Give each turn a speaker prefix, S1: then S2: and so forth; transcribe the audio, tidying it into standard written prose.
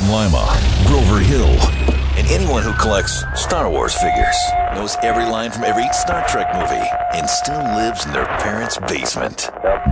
S1: in Lima, Grover Hill, and anyone who collects Star Wars figures knows every line from every Star Trek movie and still lives in their parents' basement.